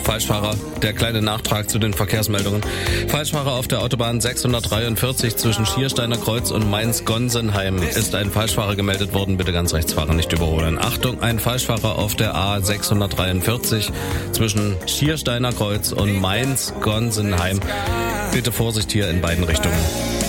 Falschfahrer, der kleine Nachtrag zu den Verkehrsmeldungen. Falschfahrer auf der Autobahn 643 zwischen Schiersteiner Kreuz und Mainz-Gonsenheim ist ein Falschfahrer gemeldet worden. Bitte ganz rechts fahren, nicht überholen. Achtung, ein Falschfahrer auf der A643 zwischen Schiersteiner Kreuz und Mainz-Gonsenheim. Bitte Vorsicht hier in beiden Richtungen.